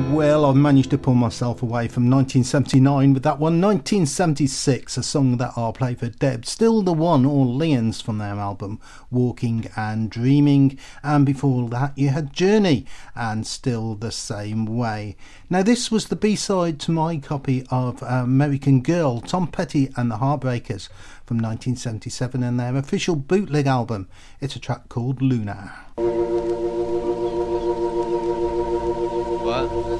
Well, I've managed to pull myself away from 1979 with that one. 1976, a song that I'll play for Deb. Still the One, Orleans, from their album Walking and Dreaming. And before that, you had Journey and Still the Same Way. Now, this was the B-side to my copy of American Girl, Tom Petty and the Heartbreakers, from 1977 and their official bootleg album. It's a track called Luna. What?